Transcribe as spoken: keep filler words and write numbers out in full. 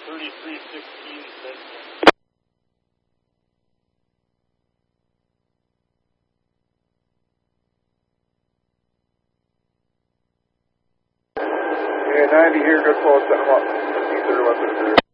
thirty-three sixteen cents. Yeah, ninety here, good close, set them up. Either,